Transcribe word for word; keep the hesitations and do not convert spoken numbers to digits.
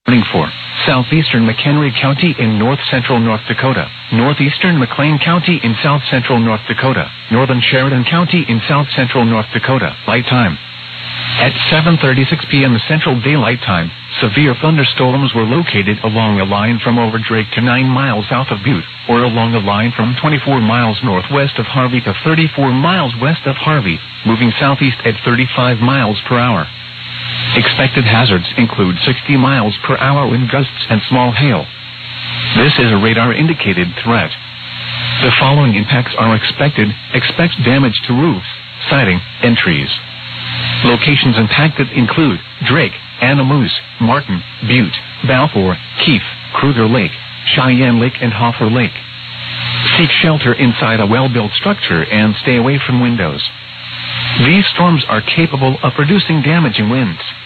Warning for southeastern McHenry County in north-central North Dakota, northeastern McLean County in south-central North Dakota, northern Sheridan County in south-central North Dakota. Light time. At seven thirty-six p m Central Daylight Time, severe thunderstorms were located along the line from over Drake to nine miles south of Butte, or along the line from twenty-four miles northwest of Harvey to thirty-four miles west of Harvey, moving southeast at thirty-five miles per hour. Expected hazards include sixty miles per hour wind gusts and small hail. This is a radar-indicated threat. The following impacts are expected. Expect damage to roofs, siding, and trees. Locations impacted include Drake, Anna Moose, Martin, Butte, Balfour, Keefe, Kruger Lake, Cheyenne Lake, and Hoffer Lake. Seek shelter inside a well-built structure and stay away from windows. These storms are capable of producing damaging winds.